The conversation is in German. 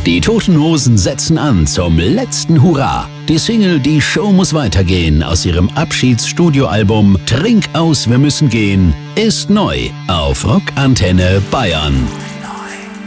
Die Toten Hosen setzen an zum letzten Hurra. Die Single Die Show muss weitergehen aus ihrem Abschiedsstudioalbum Trink aus, wir müssen gehen ist neu auf Rockantenne Bayern.